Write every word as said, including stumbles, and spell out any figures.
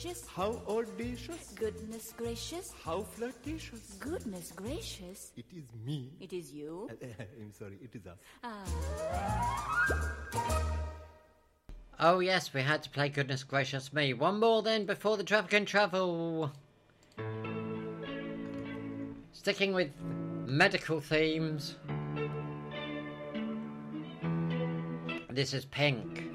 gracious. How audacious. Goodness gracious. How flirtatious. Goodness gracious. It is me. It is you. I'm sorry, it is us. Ah. Oh yes, we had to play Goodness Gracious Me. One more then before the traffic and travel. Sticking with medical themes. This is Pink.